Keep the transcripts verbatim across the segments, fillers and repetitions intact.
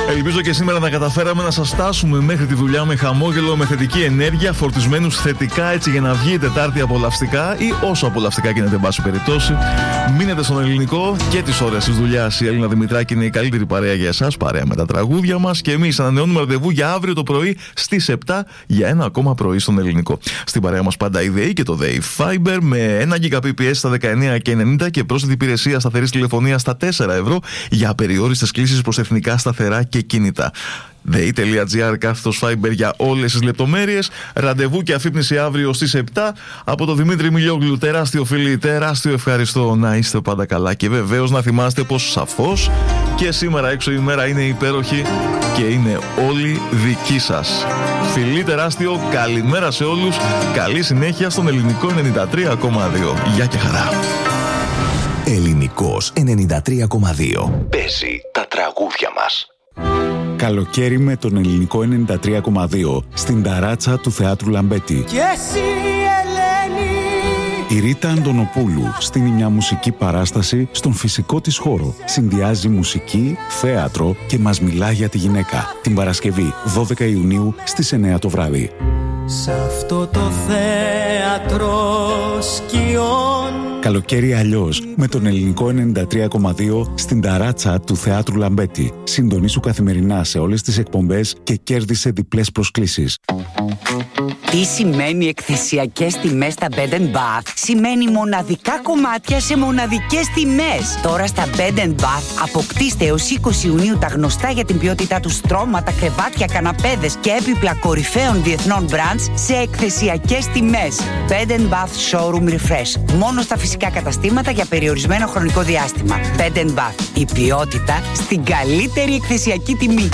Ελπίζω και σήμερα να καταφέραμε να σας στάσουμε μέχρι τη δουλειά με χαμόγελο, με θετική ενέργεια, φορτισμένους θετικά, έτσι για να βγει η Τετάρτη απολαυστικά ή όσο απολαυστικά γίνεται, εν πάση περιπτώσει. Μείνετε στον ελληνικό και τις ώρες της δουλειάς. Η Έλληνα Δημητράκη είναι η καλύτερη παρέα για εσάς, παρέα με τα τραγούδια μας. Και εμείς ανανεώνουμε ραντεβού για αύριο το πρωί στις επτά για ένα ακόμα πρωί στον ελληνικό. Στην παρέα μας πάντα η ΔΕΗ και το ΔΕΗ Fiber με ένα Gbps στα δεκαεννιά και ενενήντα και πρόσθετη υπηρεσία σταθερής τηλεφωνίας στα τέσσερα ευρώ για απεριόριστες κλήσεις προς εθνικά σταθερά και κινητά. ΔΕΗ.gr κάθετος Fiber για όλες τις λεπτομέρειες. Ραντεβού και αφύπνιση αύριο στις επτά. Από το Δημήτρη Μιλιόγλου, τεράστιο φίλοι, τεράστιο ευχαριστώ. Να είστε πάντα καλά και βεβαίως να θυμάστε πως σαφώς και σήμερα έξω η μέρα είναι υπέροχη και είναι όλη δική σας. Φιλί τεράστιο, καλημέρα σε όλους. Καλή συνέχεια στον ελληνικό ενενήντα τρία κόμμα δύο. Γεια και χαρά. Ελληνικός ενενήντα τρία κόμμα δύο. Παίζει τα τραγούδια μας. Καλοκαίρι με τον ελληνικό ενενήντα τρία κόμμα δύο στην ταράτσα του Θεάτρου Λαμπέτη. Και εσύ, Ελένη. Η Ρίτα Αντωνοπούλου στείνει μια μουσική παράσταση στον φυσικό της χώρο. Συνδυάζει μουσική, θέατρο και μας μιλά για τη γυναίκα. Την Παρασκευή δώδεκα Ιουνίου στις εννιά το βράδυ. Σ' αυτό το θέατρο σκιών. Καλοκαίρι αλλιώς με τον ελληνικό ενενήντα τρία κόμμα δύο στην ταράτσα του Θεάτρου Λαμπέτη. Συντονίσου καθημερινά σε όλες τις εκπομπές και κέρδισε διπλές προσκλήσεις. Τι σημαίνει εκθεσιακές τιμές στα Bed and Bath? Σημαίνει μοναδικά κομμάτια σε μοναδικές τιμές. Τώρα στα Bed and Bath αποκτήστε έως είκοσι Ιουνίου τα γνωστά για την ποιότητά του στρώματα, κρεβάτια, καναπέδες και έπιπλα κορυφαίων διεθνών brands σε εκθεσιακές τιμές. Bed and Bath Showroom Refresh. Μόνο στα φυσικά καταστήματα για περιορισμένο χρονικό διάστημα. Bed and Bath. Η ποιότητα στην καλύτερη εκθεσιακή τιμή.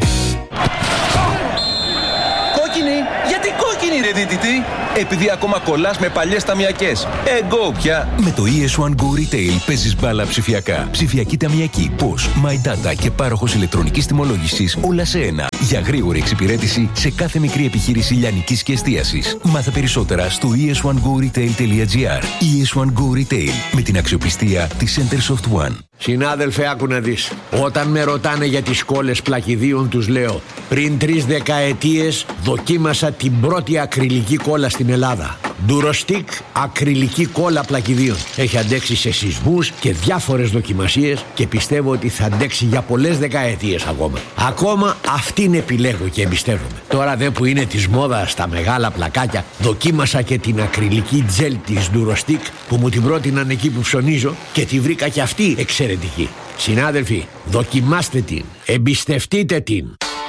Κόκκινη! Γιατί κόκκινη ρε δίτητη? Επειδή ακόμα κολλάς με παλιές ταμιακές. Εγώ πια. Με το ι ες one Go Retail παίζεις μπάλα ψηφιακά. Ψηφιακή ταμιακή, Posh, My Data και πάροχος ηλεκτρονικής τιμολόγησης όλα σε ένα. Για γρήγορη εξυπηρέτηση σε κάθε μικρή επιχείρηση λιανικής και εστίασης. Μάθε περισσότερα στο ι ες one go retail τελεία gr. ι ες one Go Retail με την αξιοπιστία της Centersoft One. Συνάδελφε, άκου να δεις. Όταν με ρωτάνε για τις κόλλες πλακιδίων, τους λέω: πριν τρεις δεκαετίες δοκίμασα την πρώτη ακριλική κόλλα στην Ελλάδα. Durostic ακριλική κόλλα πλακιδίων. Έχει αντέξει σε σεισμούς και διάφορες δοκιμασίες και πιστεύω ότι θα αντέξει για πολλές δεκαετίες ακόμα. Ακόμα αυτήν επιλέγω και εμπιστεύομαι. Τώρα δε που είναι της μόδας τα μεγάλα πλακάκια, δοκίμασα και την ακριλική τζέλ της Durostic που μου την πρότειναν εκεί που ψωνίζω και τη βρήκα και αυτή εξαιρετική. Συνάδελφοι, δοκιμάστε την, εμπιστευτείτε την.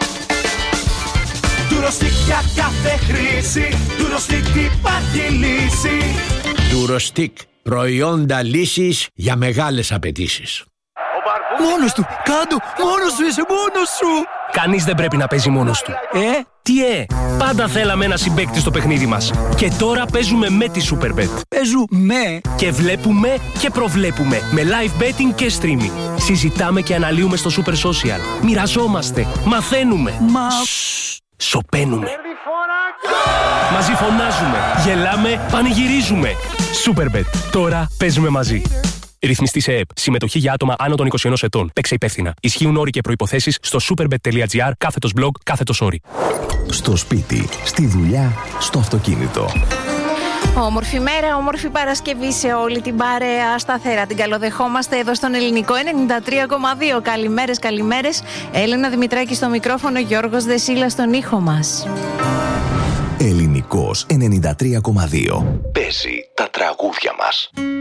Durostic για κάθε χρήση. Durostic υπάρχει λύση. Durostic, προϊόντα λύσης για μεγάλες απαιτήσεις. Μόνος του, κάτω, μόνος σου είσαι, μόνος σου. Κανείς δεν πρέπει να παίζει μόνος του. Ε, τι ε, πάντα θέλαμε ένα συμπαίκτη στο παιχνίδι μας. Και τώρα παίζουμε με τη Superbet. Παίζουμε και βλέπουμε και προβλέπουμε με live betting και streaming. Συζητάμε και αναλύουμε στο Super Social. Μοιραζόμαστε, μαθαίνουμε. Μα... Σοπαίνουμε. Μαζί φωνάζουμε, γελάμε, πανηγυρίζουμε. Superbet. Τώρα παίζουμε μαζί. Ρυθμιστή σε ΕΕΠ. Συμμετοχή για άτομα άνω των είκοσι ενός ετών. Παίξε υπεύθυνα. Ισχύουν όροι και προϋποθέσεις στο superbet τελεία gr κάθετος blog κάθετος όροι. Στο σπίτι, στη δουλειά, στο αυτοκίνητο. Όμορφη μέρα, όμορφη Παρασκευή σε όλη την παρέα. Σταθερά την καλοδεχόμαστε εδώ στον ελληνικό ενενήντα τρία κόμμα δύο. Καλημέρες, καλημέρες. Έλενα Δημητράκη στο μικρόφωνο, Γιώργος Δεσίλα στον ήχο μας. Ελληνικός ενενήντα τρία κόμμα δύο. Παίζει τα τραγούδια μας.